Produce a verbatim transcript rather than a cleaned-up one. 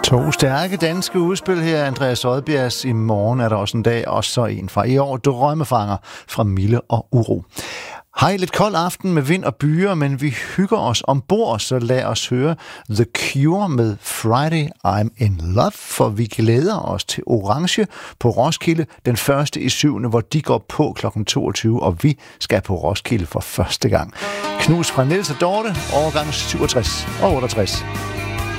To stærke danske udspil her. Andreas Odbjergs I morgen er der også en dag, og så en fra i år, Drømmefanger fra Mille og Uro. Hej, lidt kold aften med vind og byer, men vi hygger os ombord, så lad os høre The Cure med Friday I'm in Love, for vi glæder os til Orange på Roskilde den første i syvende, hvor de går på klokken toogtyve, og vi skal på Roskilde for første gang. Knus fra Niels og Dorte, årgang syvogtres og otteogtres.